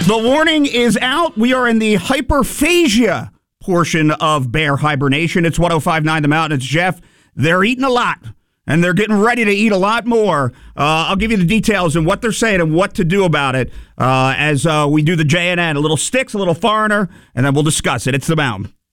The warning is out. We are in the hyperphagia portion of bear hibernation. It's 105.9 The Mountain. It's Jeff. They're eating a lot, and they're getting ready to eat a lot more. I'll give you the details and what they're saying and what to do about it as we do the JNN. A little Sticks, a little Foreigner, and then we'll discuss it. It's The Mountain.